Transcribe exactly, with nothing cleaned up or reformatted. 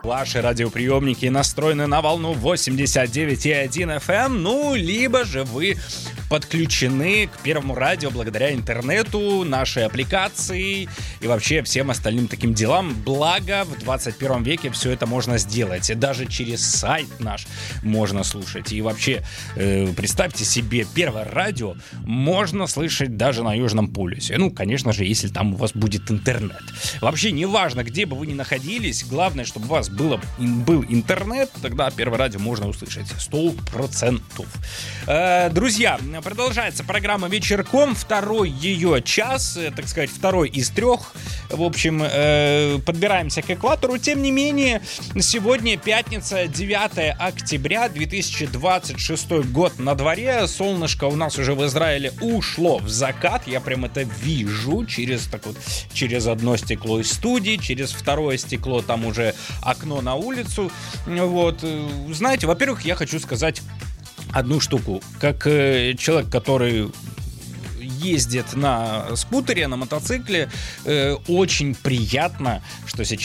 Ваши радиоприемники настроены на волну восемьдесят девять и один эф эм, ну, либо же вы подключены к Первому радио благодаря интернету, нашей аппликации и вообще всем остальным таким делам. Благо, в двадцать первом веке все это можно сделать. И даже через сайт наш можно слушать. И вообще, э, представьте себе, Первое радио можно слышать даже на Южном полюсе. Ну, конечно же, если там у вас будет интернет. Вообще, неважно, где бы вы ни находились, главное, чтобы у вас было, был интернет, тогда Первое радио можно услышать. Сто процентов. Э, друзья, продолжается программа «Вечерком». Второй ее час, так сказать, второй из трех. В общем, э, подбираемся к экватору. Тем не менее, сегодня пятница, девятое октября две тысячи двадцать шестой год на дворе. Солнышко у нас уже в Израиле ушло в закат. Я прям это вижу через, так вот, через одно стекло из студии, через второе стекло там уже окно на улицу. Вот. Знаете, во-первых, я хочу сказать одну штуку. Как э, человек, который ездит на скутере, на мотоцикле, э, очень приятно, что сейчас